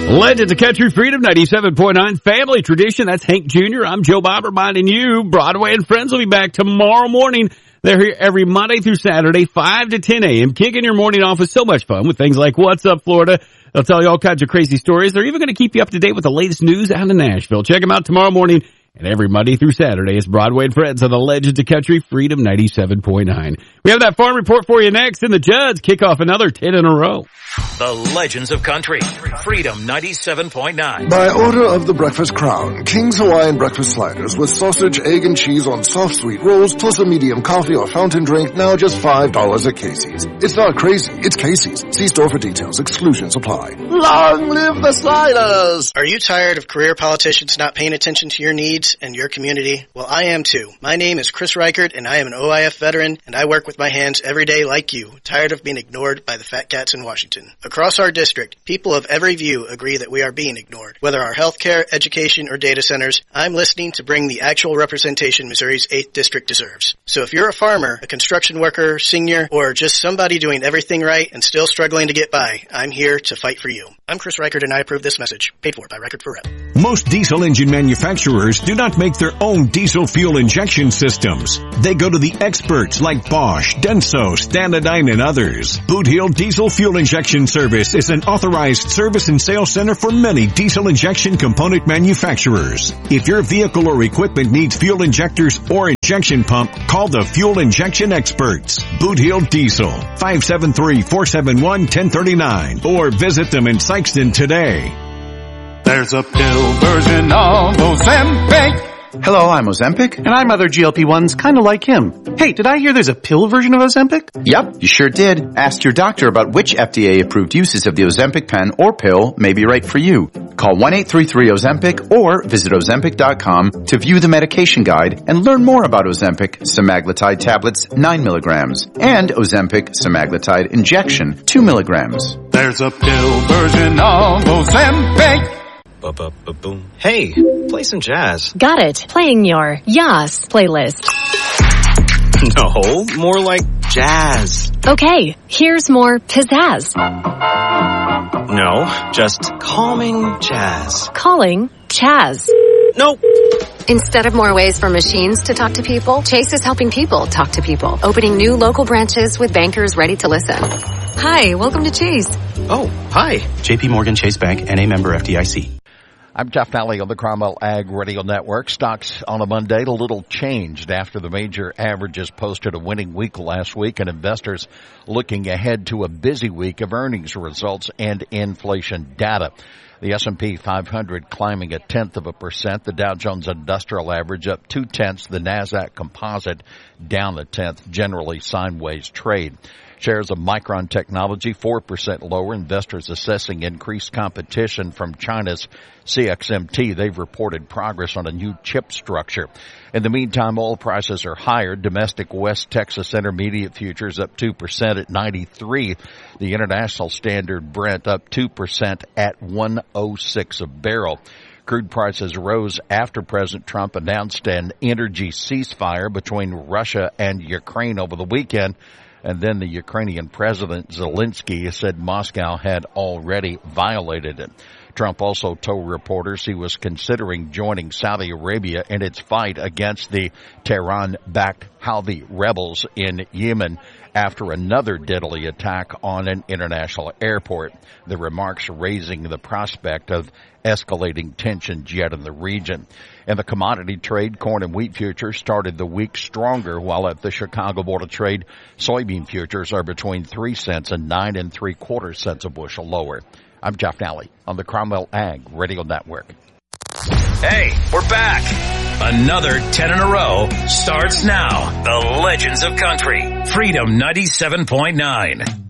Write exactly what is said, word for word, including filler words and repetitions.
Legends of Country Freedom, ninety-seven point nine, Family Tradition. That's Hank Junior I'm Joe Bob reminding you, Broadway and Friends will be back tomorrow morning. They're here every Monday through Saturday, five to ten a.m., kicking your morning off with so much fun with things like What's Up, Florida. They'll tell you all kinds of crazy stories. They're even going to keep you up to date with the latest news out of Nashville. Check them out tomorrow morning. And every Monday through Saturday, it's Broadway and Friends on the Legends of Country Freedom ninety-seven point nine. We have that farm report for you next, and the Judds kick off another ten in a row. The Legends of Country Freedom ninety-seven point nine. By order of the Breakfast Crown, King's Hawaiian Breakfast Sliders with sausage, egg, and cheese on soft sweet rolls, plus a medium coffee or fountain drink, now just five dollars at Casey's. It's not crazy, it's Casey's. See store for details. Exclusions apply. Long live the Sliders! Are you tired of career politicians not paying attention to your needs and your community? Well, I am too. My name is Chris Reichert, and I am an O I F veteran, and I work with my hands every day like you, tired of being ignored by the fat cats in Washington. Across our district, people of every view agree that we are being ignored. Whether our healthcare, education, or data centers, I'm listening to bring the actual representation Missouri's eighth District deserves. So if you're a farmer, a construction worker, senior, or just somebody doing everything right and still struggling to get by, I'm here to fight for you. I'm Chris Reichert, and I approve this message. Paid for by Reichert for Rep. Most diesel engine manufacturers do not make their own diesel fuel injection systems. They go to the experts like Bosch, Denso, Stanadyne, and others. Boot Hill Diesel Fuel Injection Service is an authorized service and sales center for many diesel injection component manufacturers. If your vehicle or equipment needs fuel injectors or injection pump, call the Fuel Injection Experts. Boot Hill Diesel, five seven three, four seven one, one zero three nine, or visit them in Sikeston today. There's a pill version of Ozempic. Hello, I'm Ozempic. And I'm other G L P ones kind of like him. Hey, did I hear there's a pill version of Ozempic? Yep, you sure did. Ask your doctor about which F D A-approved uses of the Ozempic pen or pill may be right for you. Call one eight three three Ozempic or visit Ozempic dot com to view the medication guide and learn more about Ozempic semaglutide tablets nine milligrams and Ozempic semaglutide injection two milligrams. There's a pill version of Ozempic. Ba-ba-ba-boom. Hey, play some jazz. Got it. Playing your Yas playlist. No, more like jazz. Okay, here's more pizzazz. No, just calming jazz. Calling Chaz. Nope. Instead of more ways for machines to talk to people, Chase is helping people talk to people, opening new local branches with bankers ready to listen. Hi, welcome to Chase. Oh, hi. J P Morgan Chase Bank, N A member F D I C. I'm Jeff Nally on the Cromwell Ag Radio Network. Stocks on a Monday, a little changed after the major averages posted a winning week last week, and investors looking ahead to a busy week of earnings results and inflation data. The S and P five hundred climbing a tenth of a percent. The Dow Jones Industrial Average up two tenths. The Nasdaq Composite down a tenth. Generally sideways trade. Shares of Micron Technology four percent lower. Investors assessing increased competition from China's C X M T. They've reported progress on a new chip structure. In the meantime, oil prices are higher. Domestic West Texas Intermediate futures up two percent at ninety-three. The International Standard Brent up two percent at one oh six a barrel. Crude prices rose after President Trump announced an energy ceasefire between Russia and Ukraine over the weekend. And then the Ukrainian President Zelensky said Moscow had already violated it. Trump also told reporters he was considering joining Saudi Arabia in its fight against the Tehran-backed Houthi rebels in Yemen after another deadly attack on an international airport. The remarks raising the prospect of escalating tensions yet in the region. In the commodity trade, corn and wheat futures started the week stronger, while at the Chicago Board of Trade, soybean futures are between three cents and nine and three quarter cents a bushel lower. I'm Jeff Nally on the Cromwell Ag Radio Network. Hey, we're back. Another ten in a row starts now. The Legends of Country. Freedom ninety-seven point nine.